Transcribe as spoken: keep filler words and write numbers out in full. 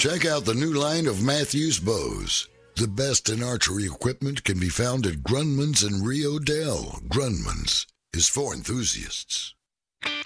Check out the new line of Matthews bows. The best in archery equipment can be found at Grunman's in Rio Dell. Grunman's is for enthusiasts.